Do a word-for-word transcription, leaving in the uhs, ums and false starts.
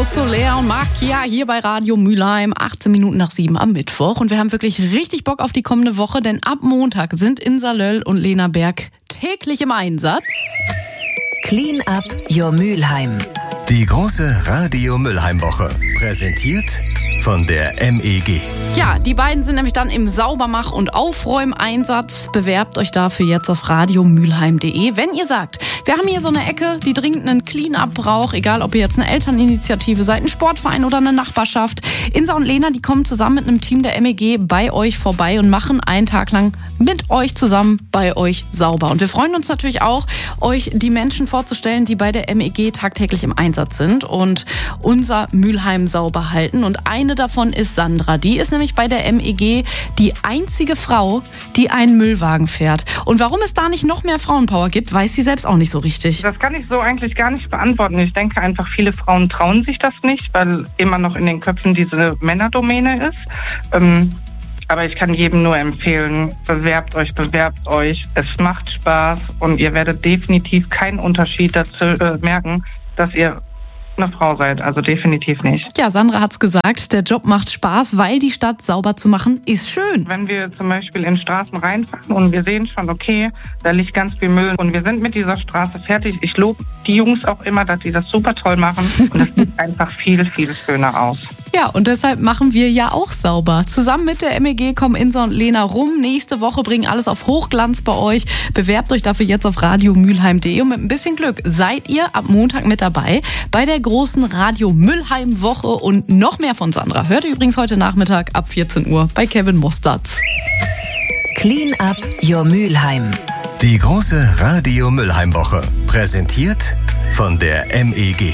Eau Solaire und Makia hier bei Radio Mülheim, achtzehn Minuten nach sieben am Mittwoch. Und wir haben wirklich richtig Bock auf die kommende Woche, denn ab Montag sind Insa Löll und Lena Berg täglich im Einsatz. Clean up your Mülheim. Die große Radio Mülheim Woche, präsentiert von der M E G. Ja, die beiden sind nämlich dann im Saubermach- und Aufräumeinsatz. Bewerbt euch dafür jetzt auf radio mülheim punkt de. Wenn ihr sagt, wir haben hier so eine Ecke, die dringend einen Clean-up braucht, egal ob ihr jetzt eine Elterninitiative seid, ein Sportverein oder eine Nachbarschaft. Insa und Lena, die kommen zusammen mit einem Team der M E G bei euch vorbei und machen einen Tag lang mit euch zusammen bei euch sauber. Und wir freuen uns natürlich auch, euch die Menschen vorzustellen, die bei der M E G tagtäglich im Einsatz sind und unser Mülheim sauber halten. Und eine davon ist Sandra. Die ist nämlich bei der M E G die einzige Frau, die einen Müllwagen fährt. Und warum es da nicht noch mehr Frauenpower gibt, weiß sie selbst auch nicht so richtig. Das kann ich so eigentlich gar nicht beantworten. Ich denke einfach, viele Frauen trauen sich das nicht, weil immer noch in den Köpfen diese Männerdomäne ist. Ähm, aber ich kann jedem nur empfehlen, bewerbt euch, bewerbt euch. Es macht Spaß und ihr werdet definitiv keinen Unterschied dazu äh, merken, dass ihr eine Frau seid, also definitiv nicht. Ja, Sandra hat's gesagt, der Job macht Spaß, weil die Stadt sauber zu machen ist schön. Wenn wir zum Beispiel in Straßen reinfahren und wir sehen schon, okay, da liegt ganz viel Müll und wir sind mit dieser Straße fertig. Ich lobe die Jungs auch immer, dass sie das super toll machen und es sieht einfach viel, viel schöner aus. Ja, und deshalb machen wir ja auch sauber. Zusammen mit der M E G kommen Insa und Lena rum. Nächste Woche bringen alles auf Hochglanz bei euch. Bewerbt euch dafür jetzt auf radio mülheim punkt de und mit ein bisschen Glück seid ihr ab Montag mit dabei bei der großen Radio Mülheim Woche. Und noch mehr von Sandra hört ihr übrigens heute Nachmittag ab vierzehn Uhr bei Kevin Mostert. Clean up your Mülheim. Die große Radio Mülheim Woche, präsentiert von der M E G.